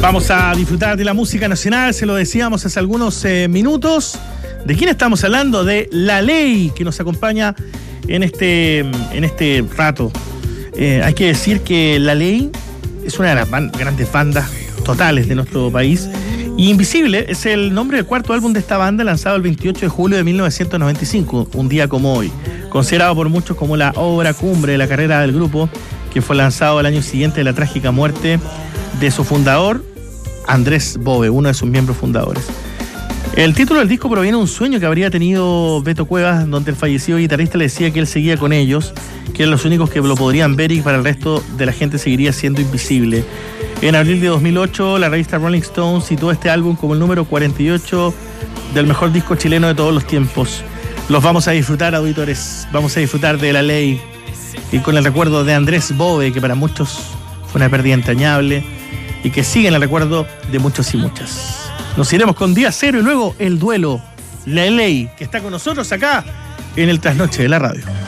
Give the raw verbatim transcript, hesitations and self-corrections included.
Vamos a disfrutar de la música nacional, se lo decíamos hace algunos eh, minutos. ¿De quién estamos hablando? De La Ley, que nos acompaña en este, en este rato. Eh, hay que decir que La Ley es una de las ban- grandes bandas totales de nuestro país. Y Invisible es el nombre del cuarto álbum de esta banda, lanzado el veintiocho de julio de mil novecientos noventa y cinco, un día como hoy. Considerado por muchos como la obra cumbre de la carrera del grupo, que fue lanzado al año siguiente de la trágica muerte de su fundador, Andrés Bove, uno de sus miembros fundadores. El título del disco proviene de un sueño que habría tenido Beto Cuevas, donde el fallecido guitarrista le decía que él seguía con ellos, que eran los únicos que lo podrían ver y para el resto de la gente seguiría siendo invisible. En abril de dos mil ocho, la revista Rolling Stone citó este álbum como el número cuarenta y ocho del mejor disco chileno de todos los tiempos. Los vamos a disfrutar, auditores. Vamos a disfrutar de La Ley y con el recuerdo de Andrés Bove, que para muchos fue una pérdida entrañable y que sigue en el recuerdo de muchos y muchas. Nos iremos con Día Cero y luego El Duelo, La Ley, que está con nosotros acá en el Trasnoche de la Radio.